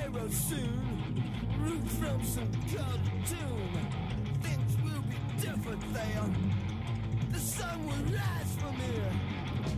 hero soon. Root from some cartoon. Things will be different there. The sun will rise from here.